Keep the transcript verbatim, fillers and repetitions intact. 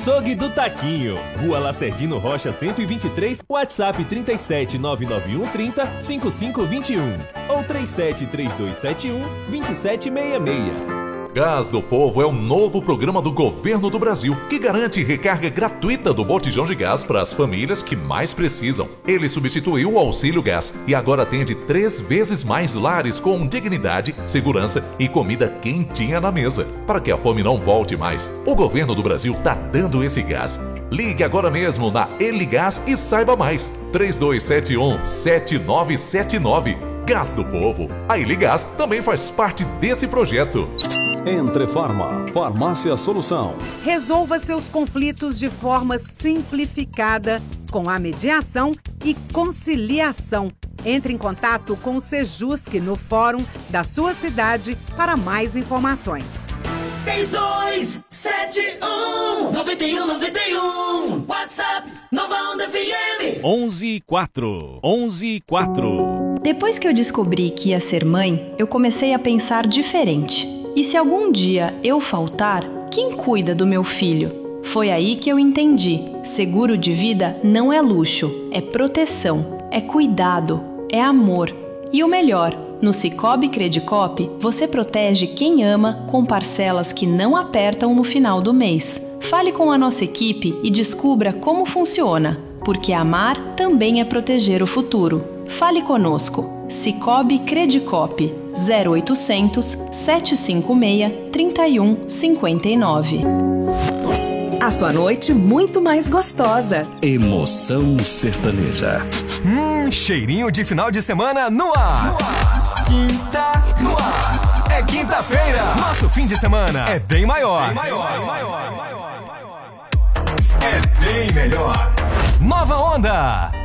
Açougue do Taquinho, Rua Lacerdino Rocha cento e vinte e três, WhatsApp trinta e sete, nove nove um, trinta, cinquenta e cinco vinte e um ou trinta e sete, trinta e dois setenta e um, vinte e sete sessenta e seis. Gás do Povo é um novo programa do Governo do Brasil que garante recarga gratuita do botijão de gás para as famílias que mais precisam. Ele substituiu o Auxílio Gás e agora atende três vezes mais lares com dignidade, segurança e comida quentinha na mesa. Para que a fome não volte mais, o Governo do Brasil tá dando esse gás. Ligue agora mesmo na Eligás e saiba mais. três dois sete um, sete nove sete nove. Gás do Povo. A Eligás também faz parte desse projeto. Entrefarma, Farmácia Solução. Resolva seus conflitos de forma simplificada com a mediação e conciliação. Entre em contato com o Sejusc no fórum da sua cidade para mais informações. três dois sete um, nove um nove um. WhatsApp Nova Onda F M. onze quatro. onze quatro. Depois que eu descobri que ia ser mãe, eu comecei a pensar diferente. E se algum dia eu faltar, quem cuida do meu filho? Foi aí que eu entendi. Seguro de vida não é luxo, é proteção, é cuidado, é amor. E o melhor, no Sicoob Credicop, você protege quem ama com parcelas que não apertam no final do mês. Fale com a nossa equipe e descubra como funciona, porque amar também é proteger o futuro. Fale conosco. Sicoob Credicop zero oitocentos, sete cinco seis, três um cinco nove. A sua noite muito mais gostosa. Emoção sertaneja. Hum, cheirinho de final de semana no ar. No ar. Quinta no ar. É quinta-feira. Nosso fim de semana é bem maior. Bem maior. Bem maior. É bem melhor. Nova Onda.